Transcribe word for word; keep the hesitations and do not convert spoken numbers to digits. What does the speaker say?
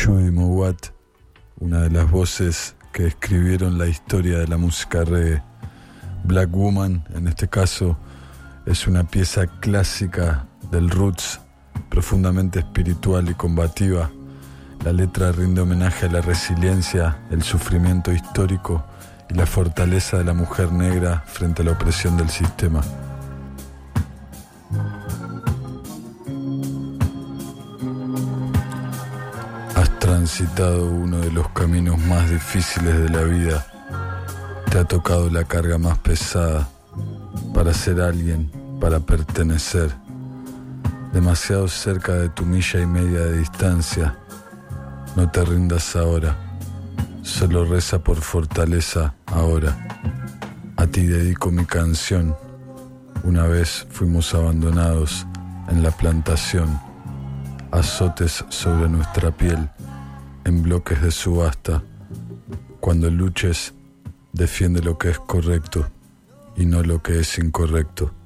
Joey Mowat, una de las voces que escribieron la historia de la música reggae. Black Woman, en este caso, es una pieza clásica del roots, profundamente espiritual y combativa. La letra rinde homenaje a la resiliencia, el sufrimiento histórico y la fortaleza de la mujer negra frente a la opresión del sistema. Has transitado uno de los caminos más difíciles de la vida. Te ha tocado la carga más pesada para ser alguien, para pertenecer. Demasiado cerca de tu milla y media de distancia. No te rindas ahora. Solo reza por fortaleza ahora. A ti dedico mi canción. Una vez fuimos abandonados en la plantación. Azotes sobre nuestra piel en bloques de subasta. Cuando luches, defiende lo que es correcto y no lo que es incorrecto.